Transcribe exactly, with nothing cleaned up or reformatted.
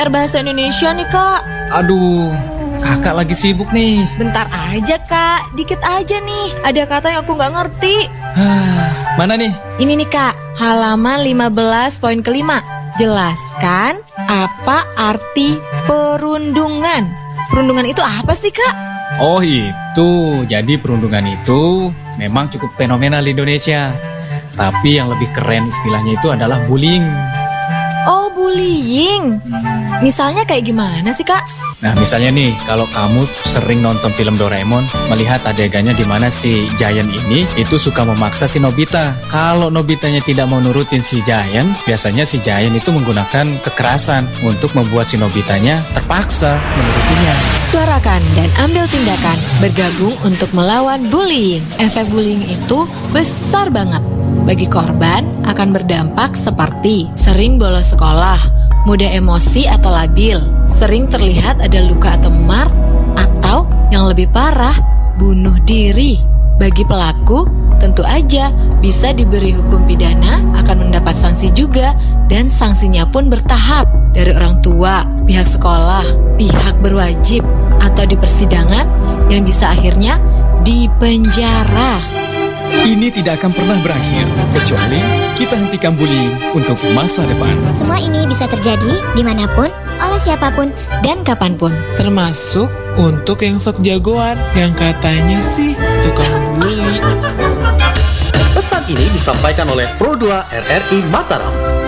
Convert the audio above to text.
Bahasa Indonesia nih kak. Aduh, kakak lagi sibuk nih. Bentar aja kak, dikit aja nih. Ada kata yang aku gak ngerti. Hah, mana nih? Ini nih kak, halaman lima belas poin kelima. Jelaskan apa arti perundungan. Perundungan itu apa sih kak? Oh itu, jadi perundungan itu memang cukup fenomenal di Indonesia. Tapi yang lebih keren istilahnya itu adalah bullying. Oh, bullying. Misalnya kayak gimana sih kak? Nah misalnya nih, kalau kamu sering nonton film Doraemon, melihat adegannya di mana si Giant ini itu suka memaksa si Nobita. Kalau Nobitanya tidak mau nurutin si Giant, biasanya si Giant itu menggunakan kekerasan untuk membuat si Nobitanya terpaksa menurutinya. Suarakan dan ambil tindakan, bergabung untuk melawan bullying. Efek bullying itu besar banget. Bagi korban akan berdampak seperti sering bolos sekolah, mudah emosi atau labil, sering terlihat ada luka atau memar, atau yang lebih parah, bunuh diri. Bagi pelaku, tentu aja bisa diberi hukum pidana, akan mendapat sanksi juga, dan sanksinya pun bertahap. Dari orang tua, pihak sekolah, pihak berwajib, atau di persidangan yang bisa akhirnya di penjara. Ini tidak akan pernah berakhir, kecuali kita hentikan bullying untuk masa depan. Semua ini bisa terjadi dimanapun, oleh siapapun, dan kapanpun. Termasuk untuk yang sok jagoan, yang katanya sih tukang bully. Pesan ini disampaikan oleh Pro dua R R I Mataram.